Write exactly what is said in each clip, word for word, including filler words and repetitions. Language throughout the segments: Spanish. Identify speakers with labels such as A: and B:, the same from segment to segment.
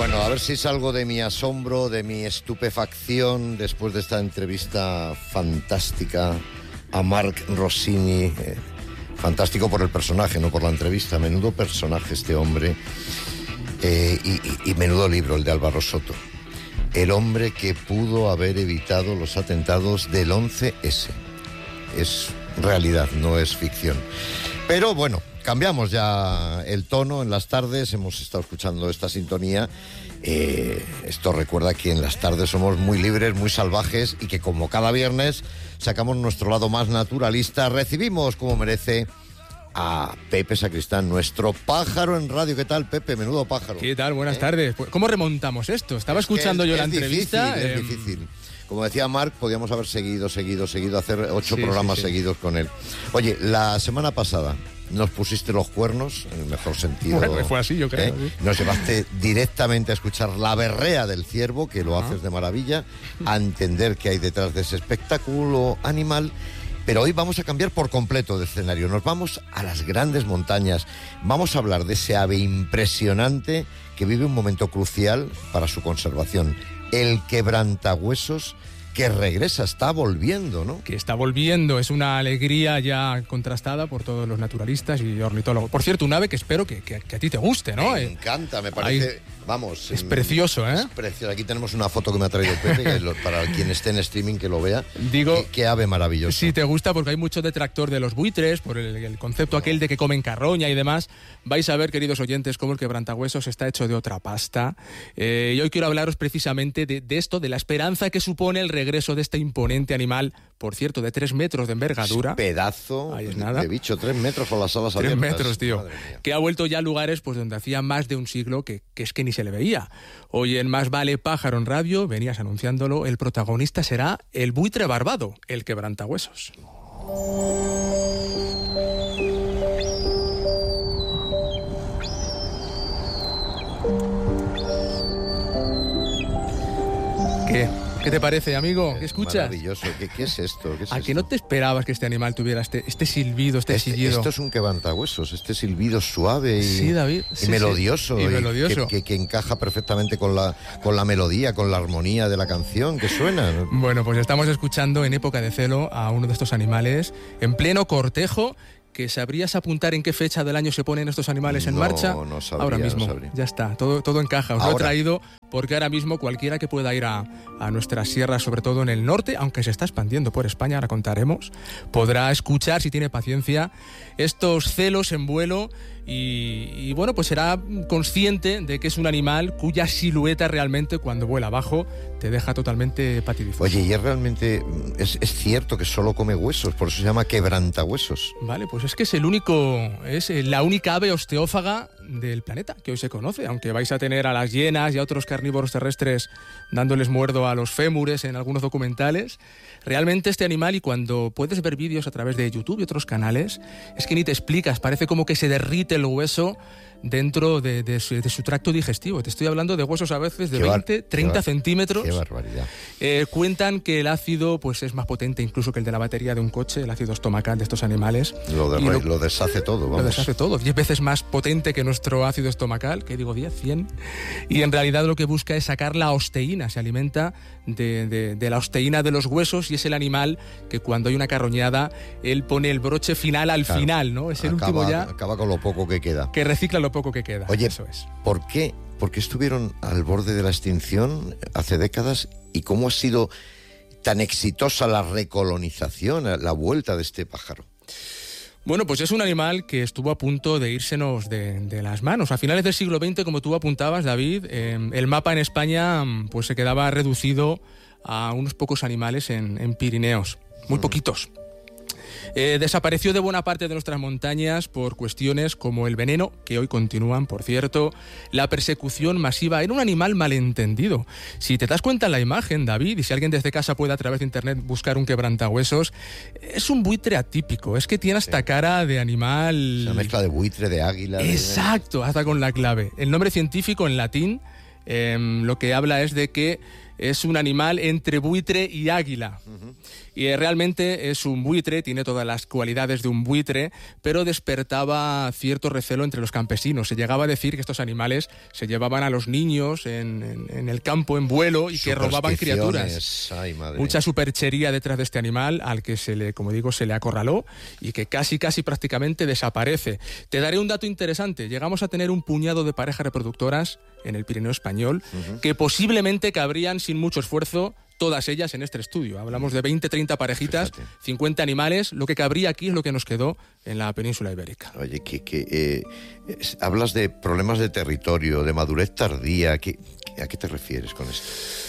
A: Bueno, a ver si salgo de mi asombro, de mi estupefacción después de esta entrevista fantástica a Marc Rossini. Eh, fantástico por el personaje, no por la entrevista. Menudo personaje este hombre. Eh, y, y, y menudo libro, el de Álvaro Soto. El hombre que pudo haber evitado los atentados del once ese. Es realidad, no es ficción. Pero bueno, cambiamos ya el tono en las tardes, hemos estado escuchando esta sintonía. Eh, esto recuerda que en las tardes somos muy libres, muy salvajes y que como cada viernes sacamos nuestro lado más naturalista. Recibimos como merece a Pepe Sacristán, nuestro pájaro en radio. ¿Qué tal, Pepe? Menudo pájaro.
B: ¿Qué tal? Buenas ¿Eh? tardes. ¿Cómo remontamos esto? Estaba
A: es
B: escuchando
A: es,
B: yo
A: es
B: la entrevista.
A: Difícil,
B: eh...
A: Es difícil. Como decía Marc, podíamos haber seguido, seguido, seguido, hacer ocho
B: sí,
A: programas
B: sí, sí.
A: seguidos con él. Oye, la semana pasada nos pusiste los cuernos, en el mejor sentido.
B: Bueno, fue así, yo creo.
A: ¿eh?
B: Sí.
A: Nos llevaste directamente a escuchar La Berrea del Ciervo, que lo haces de maravilla, a entender qué hay detrás de ese espectáculo animal. Pero hoy vamos a cambiar por completo de escenario. Nos vamos a las grandes montañas. Vamos a hablar de ese ave impresionante que vive un momento crucial para su conservación. El quebrantahuesos, que regresa, está volviendo, ¿no?
B: Que está volviendo, es una alegría ya contrastada por todos los naturalistas y ornitólogos. Por cierto, un ave que espero que, que, que a ti te guste, ¿no?
A: Me encanta, me parece...
B: Ahí,
A: vamos...
B: Es precioso, ¿eh?
A: Es precioso. Aquí tenemos una foto que me ha traído Pepe, que lo, para quien esté en streaming que lo vea.
B: Digo...
A: Qué, qué ave maravillosa.
B: Si te gusta, porque hay mucho detractor de los buitres, por el, el concepto no. aquel de que comen carroña y demás. Vais a ver, queridos oyentes, cómo el quebrantahuesos está hecho de otra pasta. Eh, y hoy quiero hablaros precisamente de, de esto, de la esperanza que supone el regreso de este imponente animal, por cierto, de tres metros de envergadura.
A: Es pedazo
B: Ahí es nada.
A: de bicho, tres metros con las alas
B: tres
A: abiertas.
B: Tres metros, tío. Que ha vuelto ya a lugares pues, donde hacía más de un siglo que, que es que ni se le veía. Hoy en Más Vale Pájaro en Radio, venías anunciándolo, el protagonista será el buitre barbado, el quebrantahuesos. ¿Qué? ¿Qué te parece, amigo? ¿Qué escuchas?
A: Maravilloso. ¿Qué, qué es esto? ¿Qué es
B: ¿A
A: esto?
B: que no te esperabas que este animal tuviera este, este silbido, este,
A: este
B: sillido?
A: Esto es un quebrantahuesos, este silbido suave y,
B: sí, David.
A: y
B: Sí,
A: melodioso.
B: Sí. Y
A: y
B: melodioso.
A: Que, que, que encaja perfectamente con la, con la melodía, con la armonía de la canción que suena.
B: Bueno, pues estamos escuchando en época de celo a uno de estos animales en pleno cortejo. ¿Que sabrías apuntar en qué fecha del año se ponen estos animales en
A: no,
B: marcha?
A: No sabría,
B: ahora mismo,
A: no
B: ya está, todo, todo encaja. Os
A: ahora.
B: lo he traído porque ahora mismo cualquiera que pueda ir a, a nuestras sierras, sobre todo en el norte, aunque se está expandiendo por España, ahora contaremos, podrá escuchar, si tiene paciencia, estos celos en vuelo y, y bueno, pues será consciente de que es un animal cuya silueta realmente cuando vuela abajo te deja totalmente patidifuso.
A: Oye, y es realmente, es, es cierto que solo come huesos, por eso se llama quebrantahuesos.
B: Vale, pues es que es el único, es la única ave osteófaga del planeta que hoy se conoce, aunque vais a tener a las hienas y a otros carnívoros terrestres dándoles muerdo a los fémures en algunos documentales. Realmente este animal, y cuando puedes ver vídeos a través de YouTube y otros canales, es que ni te explicas, parece como que se derrite el hueso dentro de, de, su, de su tracto digestivo. Te estoy hablando de huesos a veces de veinte, treinta centímetros.
A: Qué barbaridad.
B: Eh, cuentan que el ácido pues, es más potente incluso que el de la batería de un coche, el ácido estomacal de estos animales.
A: Lo, de, lo, lo deshace todo, vamos.
B: Lo deshace todo. Diez veces más potente que nuestro ácido estomacal, que digo diez, cien. Y en realidad lo que busca es sacar la osteína. Se alimenta de, de, de la osteína de los huesos y es el animal que cuando hay una carroñada, él pone el broche final al claro. final, ¿no? Es el
A: acaba,
B: último ya.
A: Acaba con lo poco que queda.
B: Que recicla lo poco que queda.
A: Oye,
B: eso es.
A: ¿por qué, ¿por qué estuvieron al borde de la extinción hace décadas y cómo ha sido tan exitosa la recolonización, la vuelta de este pájaro?
B: Bueno, pues es un animal que estuvo a punto de írsenos de, de las manos. A finales del siglo veinte, como tú apuntabas, David, eh, el mapa en España pues se quedaba reducido a unos pocos animales en, en Pirineos, muy mm. poquitos. Eh, desapareció de buena parte de nuestras montañas por cuestiones como el veneno, que hoy continúan, por cierto, la persecución masiva. Era un animal malentendido. Si te das cuenta en la imagen, David, y si alguien desde casa puede a través de internet buscar un quebrantahuesos, es un buitre atípico. Es que tiene hasta sí. cara de animal...
A: Una mezcla de buitre, de águila...
B: Exacto,
A: de...
B: hasta con la clave. El nombre científico en latín eh, lo que habla es de que es un animal entre buitre y águila. Uh-huh. Y eh, realmente es un buitre, tiene todas las cualidades de un buitre, pero despertaba cierto recelo entre los campesinos. Se llegaba a decir que estos animales se llevaban a los niños en, en, en el campo en vuelo y que robaban criaturas.
A: Ay, madre.
B: Mucha superchería detrás de este animal al que se le, como digo, se le acorraló y que casi, casi prácticamente desaparece. Te daré un dato interesante. Llegamos a tener un puñado de parejas reproductoras en el Pirineo español, uh-huh, que posiblemente cabrían sin mucho esfuerzo todas ellas en este estudio. Hablamos de veinte, treinta parejitas, fíjate, cincuenta animales. Lo que cabría aquí es lo que nos quedó en la península ibérica.
A: Oye, que, que eh, es, hablas de problemas de territorio, de madurez tardía. ¿Qué, ¿A qué te refieres con esto?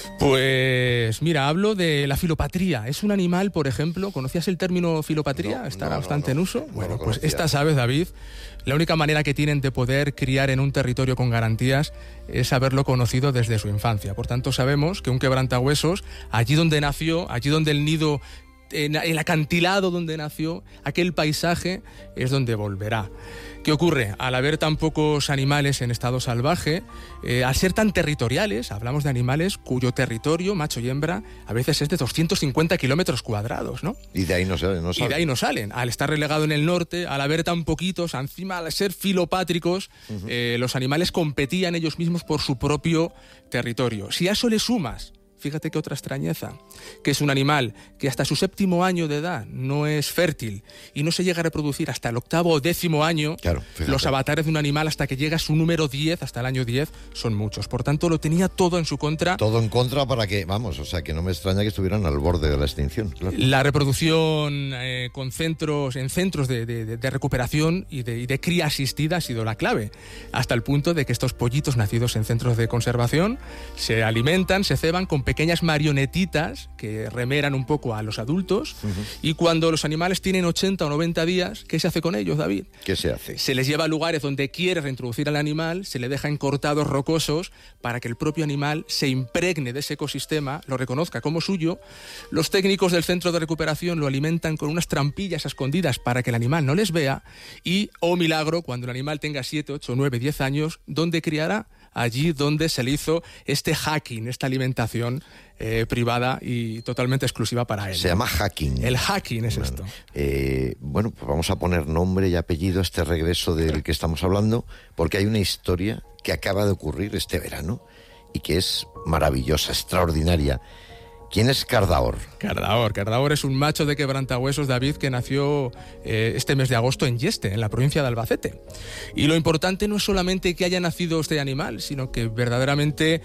B: Pues mira, hablo de la filopatría. Es un animal, por ejemplo, ¿conocías el término filopatría? No, Estará no, bastante no, no, en uso.
A: No
B: bueno, pues estas aves, David, la única manera que tienen de poder criar en un territorio con garantías es haberlo conocido desde su infancia. Por tanto, sabemos que un quebrantahuesos, allí donde nació, allí donde el nido, en el acantilado donde nació, aquel paisaje es donde volverá. ¿Qué ocurre? Al haber tan pocos animales en estado salvaje, eh, al ser tan territoriales, hablamos de animales cuyo territorio, macho y hembra, a veces es de doscientos cincuenta kilómetros cuadrados, ¿no?
A: Y de ahí no salen, no salen.
B: Y de ahí no salen. Al estar relegado en el norte, al haber tan poquitos, encima al ser filopátricos, uh-huh, eh, los animales competían ellos mismos por su propio territorio. Si a eso le sumas, fíjate qué otra extrañeza, que es un animal que hasta su séptimo año de edad no es fértil y no se llega a reproducir hasta el octavo o décimo año.
A: Claro,
B: los avatares de un animal hasta que llega a su número diez, hasta el año diez, son muchos. Por tanto, lo tenía todo en su contra.
A: Todo en contra para que, vamos, o sea, que no me extraña que estuvieran al borde de la extinción. Claro.
B: La reproducción eh, con centros, en centros de, de, de recuperación y de, y de cría asistida ha sido la clave, hasta el punto de que estos pollitos nacidos en centros de conservación se alimentan, se ceban con pequeñas marionetitas que remeran un poco a los adultos, uh-huh, y cuando los animales tienen ochenta o noventa días, ¿qué se hace con ellos, David?
A: ¿Qué se hace?
B: Se les lleva a lugares donde quiere reintroducir al animal, se le deja en cortados rocosos para que el propio animal se impregne de ese ecosistema, lo reconozca como suyo. Los técnicos del centro de recuperación lo alimentan con unas trampillas escondidas para que el animal no les vea y, oh milagro, cuando el animal tenga siete, ocho, nueve, diez años, ¿dónde criará? Allí donde se le hizo este hacking, esta alimentación eh, privada y totalmente exclusiva para él.
A: Se llama hacking.
B: El hacking es bueno, esto.
A: Eh, bueno, pues vamos a poner nombre y apellido a este regreso del que estamos hablando, porque hay una historia que acaba de ocurrir este verano y que es maravillosa, extraordinaria. ¿Quién es Cardaor?
B: Cardaor. Cardaor es un macho de quebrantahuesos, David, que nació eh, este mes de agosto en Yeste, en la provincia de Albacete. Y lo importante no es solamente que haya nacido este animal, sino que verdaderamente eh,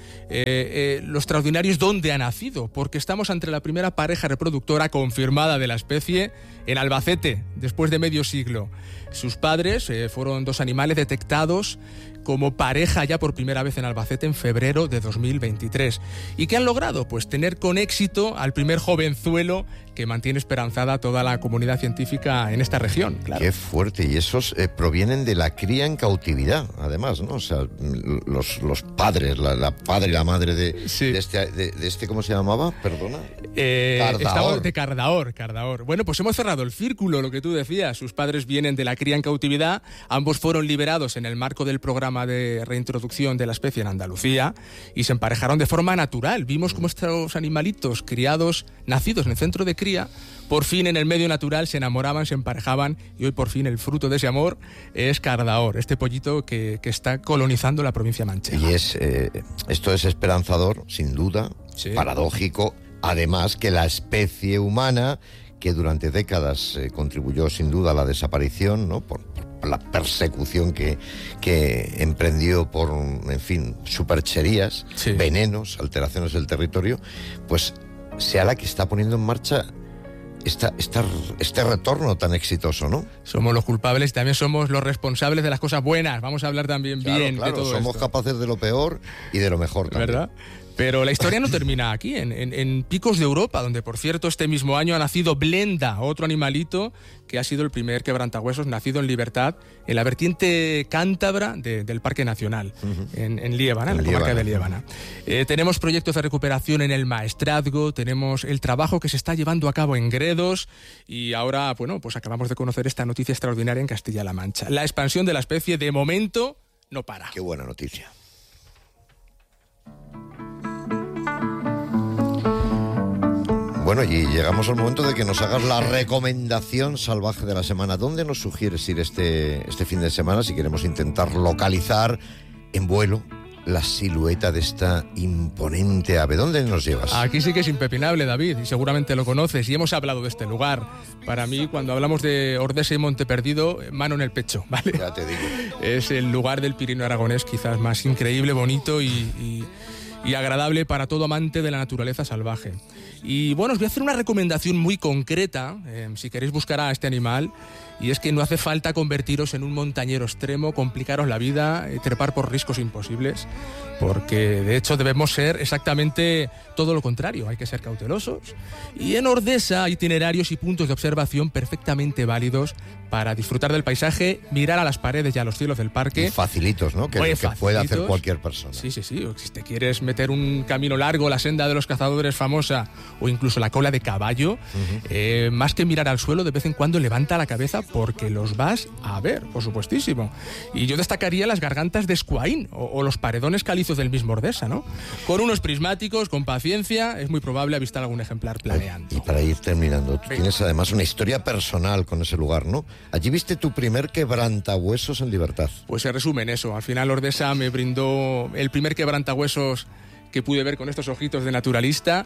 B: eh, lo extraordinario es dónde ha nacido, porque estamos ante la primera pareja reproductora confirmada de la especie en Albacete, después de medio siglo. Sus padres eh, fueron dos animales detectados como pareja ya por primera vez en Albacete en febrero de dos mil veintitrés. ¿Y qué han logrado? Pues tener con éxito al primer jovenzuelo que mantiene esperanzada a toda la comunidad científica en esta región. Claro.
A: Qué fuerte. Y esos eh, provienen de la cría en cautividad, además, ¿no? O sea, los, los padres, la, la padre y la madre de, sí. de, este, de, de este, ¿cómo se llamaba? Perdona.
B: Eh, Cardaor. De Cardaor, Cardaor. Bueno, pues hemos cerrado el círculo, lo que tú decías. Sus padres vienen de la cría en cautividad. Ambos fueron liberados en el marco del programa de reintroducción de la especie en Andalucía y se emparejaron de forma natural. Vimos cómo estos animalitos criados, nacidos en el centro de cría, por fin en el medio natural se enamoraban, se emparejaban y hoy por fin el fruto de ese amor es Cardaor, este pollito que, que está colonizando la provincia manchega.
A: Y es, eh, esto es esperanzador, sin duda, sí. Paradójico, además que la especie humana, que durante décadas eh, contribuyó sin duda a la desaparición, ¿no? por, por la persecución que, que emprendió por, en fin, supercherías, sí. venenos, alteraciones del territorio, pues sea la que está poniendo en marcha esta, esta, este retorno tan exitoso, ¿no?
B: Somos los culpables y también somos los responsables de las cosas buenas. Vamos a hablar también
A: claro,
B: bien
A: claro,
B: de todo
A: somos
B: esto.
A: capaces de lo peor y de lo mejor también.
B: ¿Verdad? Pero la historia no termina aquí, en, en, en Picos de Europa, donde por cierto este mismo año ha nacido Blenda, otro animalito que ha sido el primer quebrantahuesos nacido en libertad en la vertiente cántabra de, del Parque Nacional, uh-huh. en, en Liébana, en, en la comarca de Liébana. Eh, tenemos proyectos de recuperación en el Maestrazgo, tenemos el trabajo que se está llevando a cabo en Gredos y ahora, bueno, pues acabamos de conocer esta noticia extraordinaria en Castilla-La Mancha. La expansión de la especie de momento no para.
A: Qué buena noticia. Bueno, y llegamos al momento de que nos hagas la recomendación salvaje de la semana. ¿Dónde nos sugieres ir este, este fin de semana si queremos intentar localizar en vuelo la silueta de esta imponente ave? ¿Dónde nos llevas?
B: Aquí sí que es impepinable, David, y seguramente lo conoces, y hemos hablado de este lugar. Para mí, cuando hablamos de Ordesa y Monte Perdido, mano en el pecho, ¿vale?
A: Ya te digo.
B: Es el lugar del Pirineo aragonés quizás más increíble, bonito y, y, y agradable para todo amante de la naturaleza salvaje. Y bueno, os voy a hacer una recomendación muy concreta, eh, si queréis buscar a este animal, y es que no hace falta convertiros en un montañero extremo, complicaros la vida, eh, trepar por riscos imposibles, porque de hecho debemos ser exactamente todo lo contrario, hay que ser cautelosos. Y en Ordesa hay itinerarios y puntos de observación perfectamente válidos para disfrutar del paisaje, mirar a las paredes y a los cielos del parque.
A: Y facilitos, ¿no? Que,
B: Oye,
A: que puede hacer cualquier persona.
B: Sí, sí, sí. Si te quieres meter un camino largo, la senda de los cazadores famosa, o incluso la cola de caballo, uh-huh. eh, más que mirar al suelo, de vez en cuando levanta la cabeza porque los vas a ver, por supuestísimo. Y yo destacaría las gargantas de Escuaín o, o los paredones calizos del mismo Ordesa, ¿no? Con unos prismáticos, con paciencia, es muy probable avistar algún ejemplar planeando.
A: Y para ir terminando, tú
B: Venga.
A: tienes además una historia personal con ese lugar, ¿no? Allí viste tu primer quebrantahuesos en libertad.
B: Pues se resume en eso. Al final Ordesa me brindó el primer quebrantahuesos que pude ver con estos ojitos de naturalista,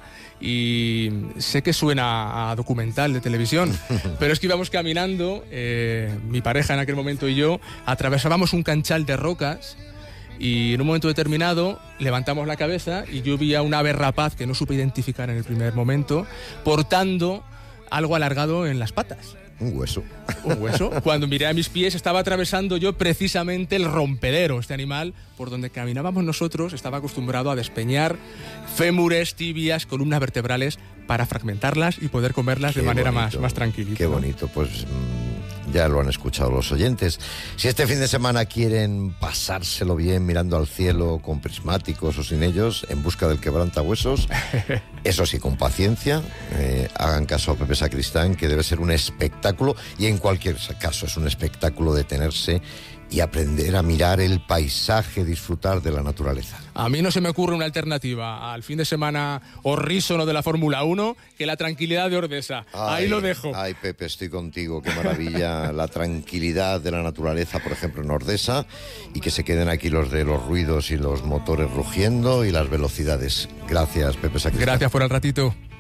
B: y sé que suena a documental de televisión, pero es que íbamos caminando, eh, mi pareja en aquel momento y yo, atravesábamos un canchal de rocas y en un momento determinado levantamos la cabeza y yo vi a un ave rapaz que no supe identificar en el primer momento, portando algo alargado en las patas.
A: Un hueso.
B: Un hueso. Cuando miré a mis pies estaba atravesando yo precisamente el rompedero. Este animal, por donde caminábamos nosotros, estaba acostumbrado a despeñar fémures, tibias, columnas vertebrales para fragmentarlas y poder comerlas Qué de manera bonito, más, más tranquilita.
A: Qué bonito, pues mmm, ya lo han escuchado los oyentes. Si este fin de semana quieren pasárselo bien mirando al cielo con prismáticos o sin ellos, en busca del quebrantahuesos, eso sí, con paciencia, eh, hagan caso a Pepe Sacristán, que debe ser un espectáculo, y en cualquier caso es un espectáculo detenerse y aprender a mirar el paisaje, disfrutar de la naturaleza.
B: A mí no se me ocurre una alternativa al fin de semana horrísono de la Fórmula uno que la tranquilidad de Ordesa.
A: Ay,
B: ahí lo dejo.
A: Ay, Pepe, estoy contigo. Qué maravilla la tranquilidad de la naturaleza, por ejemplo, en Ordesa, y que se queden aquí los de los ruidos y los motores rugiendo y las velocidades. Gracias, Pepe Sacristán.
B: Gracias por el ratito.